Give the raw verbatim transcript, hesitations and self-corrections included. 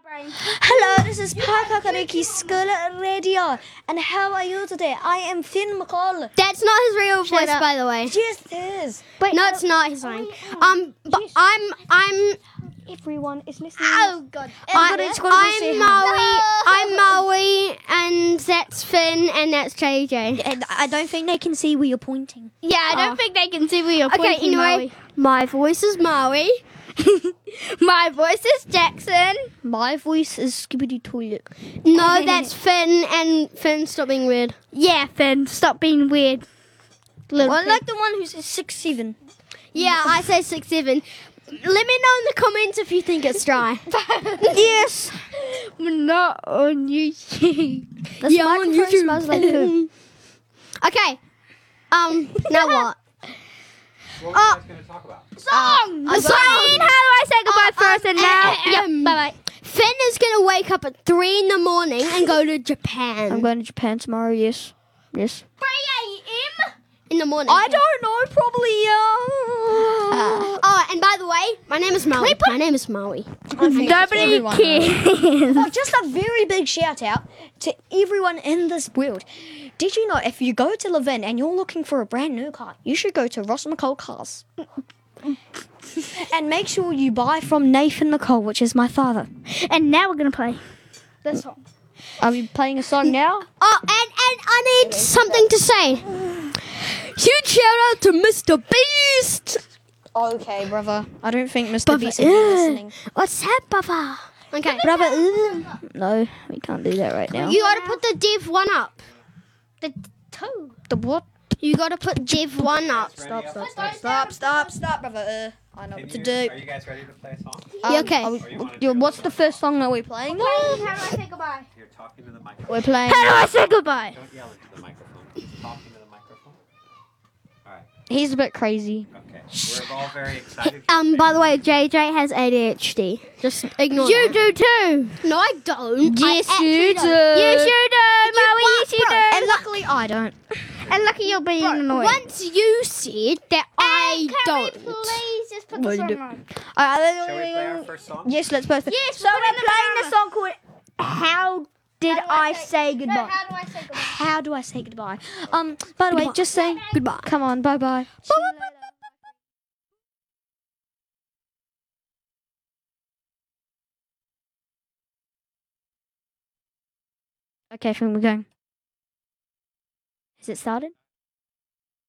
Hello, this is Pakakariki School Radio. And how are you today? I am Finn McCall. That's not his real Shut voice, up. by the way. Yes, it is. Wait, no, it's not his name. Um, but I'm, I'm, Everyone is listening. oh god, Everybody's gonna go say I'm hi. Maui, I'm Maui, and that's Finn, and that's J J. And I don't think they can see where you're pointing. Yeah, I don't Oh. think they can see where you're Okay, pointing. anyway. My voice is Maui. My voice is Jackson. My voice is Skibidi Toilet. No, that's Finn, and Finn, stop being weird. Yeah, Finn, stop being weird. Little Well, I Finn. like the one who's six seven. Yeah, I say six seven. Let me know in the comments if you think it's dry. Yes. We're not on YouTube. This Yeah, on microphone YouTube. smells like poo. Okay. Um. Now what? What were you guys going to talk about? Song. Uh, The song. How do I say goodbye Uh, first and uh, now? uh, Yeah. um, Bye bye. Finn is gonna wake up at three in the morning and go to Japan. I'm going to Japan tomorrow, yes. Yes. three a.m. in the morning. I don't know, probably, uh... Oh, and by the way, my name is Maui. My name is Maui. Nobody cares. Oh, just a very big shout out to everyone in this world. Did you know if you go to Levin and you're looking for a brand new car, you should go to Ross McCall Cars. And make sure you buy from Nathan McCall, which is my father. And now we're gonna play this song. Are we playing a song now? Oh, and and I need something to say. Huge shout out to Mister Beast. Okay, brother. I don't think Mister Brother, Beast will be uh, listening. What's that, brother? Okay. Brother, uh, no, we can't do that right now. You gotta put the div one up. The two. The what? You gotta put div one up. Stop, Stop, stop, stop, stop, stop, brother. Uh, I know what to do. Are you guys ready to play a song? Yeah, okay. are we- you- what's the first song that we're playing? How do I say goodbye? You're talking to the microphone. We're playing. How do I say goodbye? Don't yell into the microphone. Just talking to the microphone. All right. He's a bit crazy. Okay. We're all very excited. Um, by the way, J J has A D H D. Just ignore You that. do too. No, I don't. Yes, I actually you don't. do. Yes, you do, Maui. Yes, you do. And luckily, I don't. And lucky you're being annoying. Once you said that I don't. Please just put Well, you do. on? Uh, Shall we play our first song? yes, let's both. Yes, So we're we're putting the playing the banana. song called "How Did I Say Goodbye." No, how do I say goodbye? How do I say goodbye? Um. By the way, Goodbye. just say Goodbye. Come on. Bye bye. Okay, from we're going. Has it started?